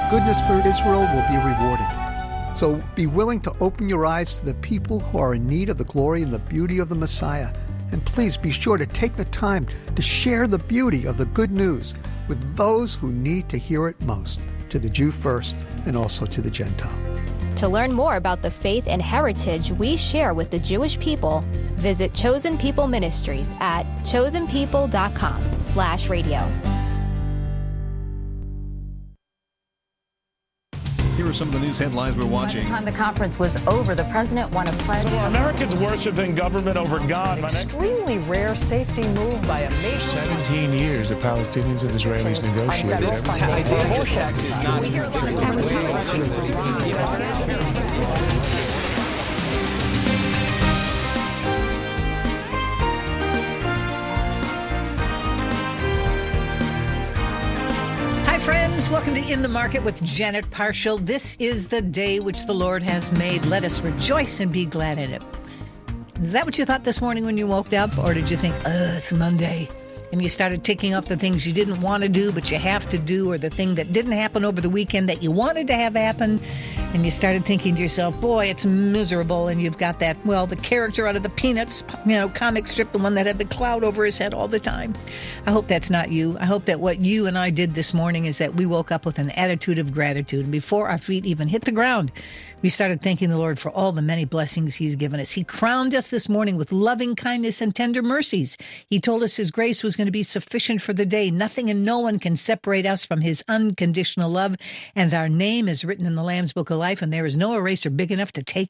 goodness for Israel will be rewarded. So be willing to open your eyes to the people who are in need of the glory and the beauty of the Messiah. And please be sure to take the time to share the beauty of the good news with those who need to hear it most, to the Jew first and also to the Gentile. To learn more about the faith and heritage we share with the Jewish people, visit Chosen People Ministries at chosenpeople.com/radio. Here are some of the news headlines we're watching. By the time the conference was over, the president won a pledge. So are Americans worshiping government over God? An extremely rare safety move by a nation. 17 years the Palestinians and Israelis negotiated. Friends, welcome to In the Market with Janet Parshall. This is the day which the Lord has made. Let us rejoice and be glad in it. Is that what you thought this morning when you woke up? Or did you think, it's Monday? And you started ticking off the things you didn't want to do, but you have to do, or the thing that didn't happen over the weekend that you wanted to have happen. And you started thinking to yourself, boy, it's miserable. And you've got that, the character out of the Peanuts, comic strip, the one that had the cloud over his head all the time. I hope that's not you. I hope that what you and I did this morning is that we woke up with an attitude of gratitude. And before our feet even hit the ground, we started thanking the Lord for all the many blessings he's given us. He crowned us this morning with loving kindness and tender mercies. He told us his grace was going to be sufficient for the day. Nothing and no one can separate us from his unconditional love. And our name is written in the Lamb's Book of Life, and there is no eraser big enough to take